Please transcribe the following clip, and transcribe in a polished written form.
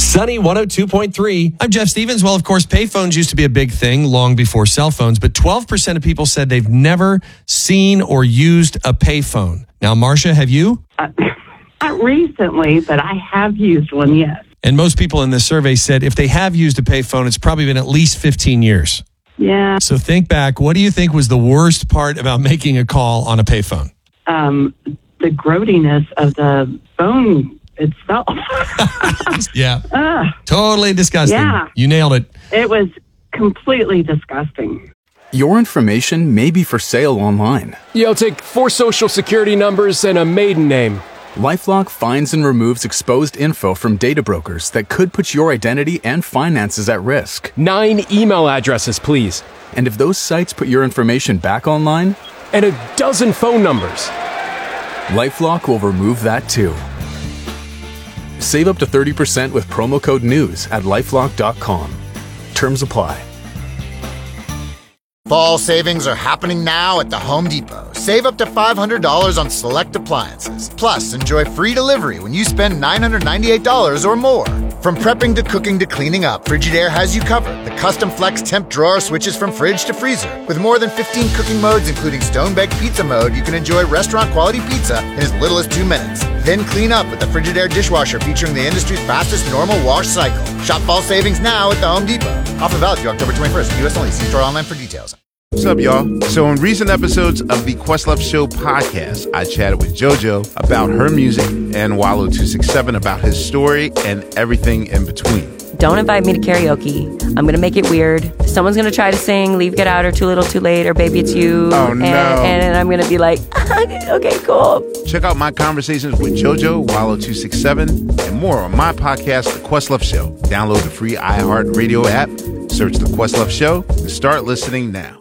Sunny 102.3. I'm Jeff Stevens. Well, of course, payphones used to be a big thing long before cell phones, but 12% of people said they've never seen or used a payphone. Now, Marcia, have you? Not recently, but I have used one, yes. And most people in this survey said if they have used a payphone, it's probably been at least 15 years. Yeah. So think back. What do you think was the worst part about making a call on a payphone? The grody-ness of the phone itself. Yeah. Totally disgusting. Yeah. You nailed it. It was completely disgusting. Your information may be for sale online. Yeah, I'll take 4 social security numbers and a maiden name. LifeLock finds and removes exposed info from data brokers that could put your identity and finances at risk. 9 email addresses, please. And if those sites put your information back online, And a dozen phone numbers. LifeLock will remove that too. Save up to 30% with promo code NEWS at LifeLock.com. Terms apply. Fall savings are happening now at the Home Depot. Save up to $500 on select appliances. Plus, enjoy free delivery when you spend $998 or more. From prepping to cooking to cleaning up, Frigidaire has you covered. The custom flex temp drawer switches from fridge to freezer. With more than 15 cooking modes, including stone-baked pizza mode, you can enjoy restaurant-quality pizza in as little as 2 minutes. Then clean up with the Frigidaire dishwasher featuring the industry's fastest normal wash cycle. Shop fall savings now at the Home Depot. Offer valid through October 21st. U.S. only. See store online for details. What's up, y'all? So in recent episodes of the Questlove Show podcast, I chatted with JoJo about her music and Wallow267 about his story and everything in between. Don't invite me to karaoke. I'm going to make it weird. Someone's going to try to sing Leave, Get Out, or Too Little, Too Late, or Baby It's You. Oh, no. And I'm going to be like, okay, cool. Check out my conversations with JoJo, Wallow267, and more on my podcast, The Questlove Show. Download the free iHeartRadio app, search The Questlove Show, and start listening now.